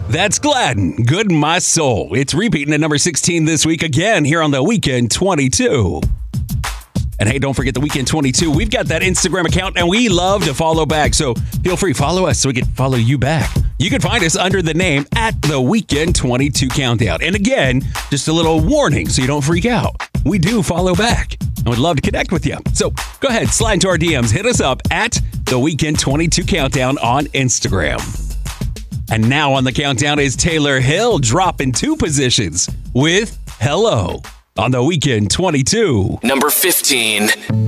That's Gladden, Good My Soul. It's repeating at number 16 this week again here on the Weekend 22. And hey, don't forget the Weekend 22. We've got that Instagram account and we love to follow back. So feel free, follow us so we can follow you back. You can find us under the name at the Weekend 22 Countdown. And again, just a little warning so you don't freak out. We do follow back and would love to connect with you. So go ahead, slide into our DMs. Hit us up at the Weekend 22 Countdown on Instagram. And now on the countdown is Taylor Hill dropping 2 positions with Hello on the Weekend 22. Number 15.